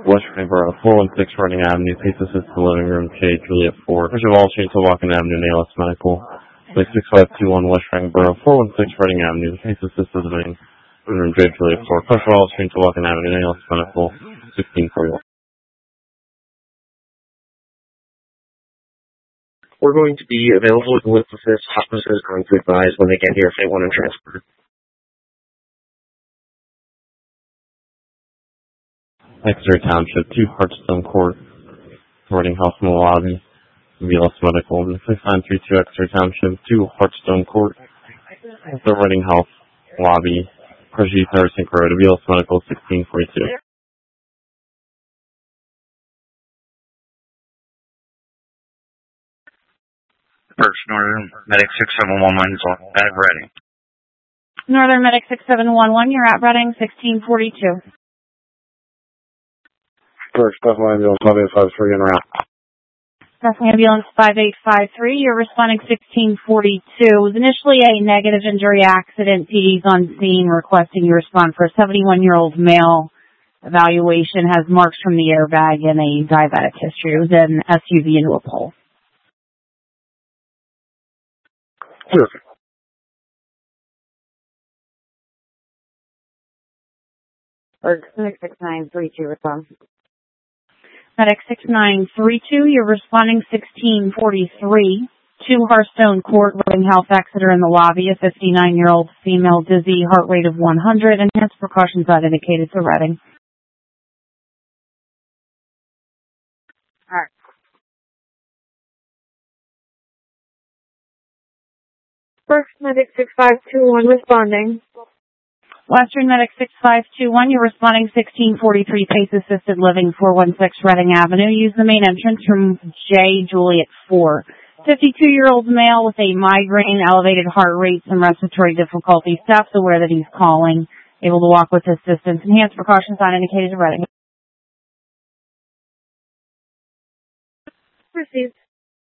West Borough, 416 Reading Avenue, Pace Assisted Living Room, J. Juliet 4. Bishop Wall Street to Walken Avenue, Nayless Medical. 6521 West Borough, 416 Reading Avenue, Pace Assisted Living Room, J. Juliet 4. Bishop Wall Street to Walken Avenue, Nayless Medical, 1641. We're going to be available with this hospices going to advise when they get here if they want to transfer. Exeter Township, 2 Hartstone Court, Reading House in the lobby, VLS Medical, 6932 Exeter Township, 2 Hartstone Court, the Reading House lobby, Prestige Nursing Road, VLS Medical, 1642. First Northern Medic 6711 is at Reading. Northern Medic 6711, you're at Reading, 1642. First Special Ambulance 5853 en route. Special Ambulance 5853, you're responding 1642. It was initially a negative injury accident. PD's on scene requesting you respond for a 71-year-old male. Evaluation has marks from the airbag and a diabetic history. It was an SUV into a pole. Perfect. Or 6932 response. Medic 6932, you're responding 1643. 2 Hartstone Court, Reading House Exeter in the lobby, a 59-year-old female dizzy, heart rate of 100, enhanced precautions not indicated to Reading. All right. First Medic 6521 responding. Western Medic 6521, you're responding 1643 Pace Assisted Living, 416 Reading Avenue. Use the main entrance from J. Juliet 4. 52-year-old male with a migraine, elevated heart rate, some respiratory difficulty. Staff's aware that he's calling, able to walk with assistance. Enhanced precautions not indicated to Reading. Received.